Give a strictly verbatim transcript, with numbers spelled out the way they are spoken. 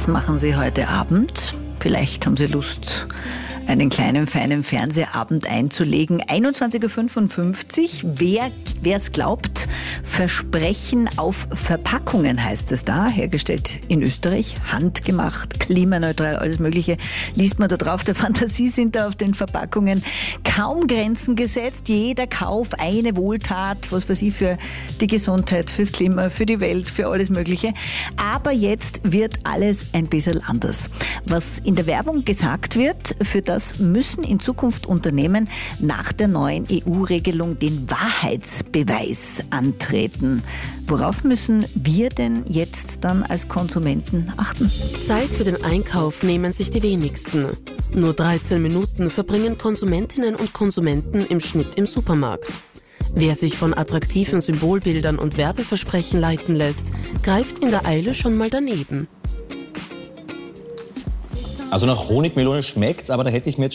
Was machen Sie heute Abend? Vielleicht haben Sie Lust, einen kleinen, feinen Fernsehabend einzulegen. einundzwanzig Uhr fünfundfünfzig. Wer es glaubt, Versprechen auf Verpackungen heißt es da. Hergestellt in Österreich, handgemacht, klimaneutral, alles Mögliche. Liest man da drauf. Der Fantasie sind da auf den Verpackungen kaum Grenzen gesetzt. Jeder Kauf eine Wohltat, was weiß ich, für die Gesundheit, fürs Klima, für die Welt, für alles Mögliche. Aber jetzt wird alles ein bisschen anders. Was in der Werbung gesagt wird, für das müssen in Zukunft Unternehmen nach der neuen E U-Regelung den Wahrheitsbeweis antreten. Worauf müssen wir denn jetzt dann als Konsumenten achten? Zeit für den Einkauf nehmen sich die wenigsten. Nur dreizehn Minuten verbringen Konsumentinnen und Konsumenten im Schnitt im Supermarkt. Wer sich von attraktiven Symbolbildern und Werbeversprechen leiten lässt, greift in der Eile schon mal daneben. Also nach Honigmelone schmeckt's, aber da hätte ich mir jetzt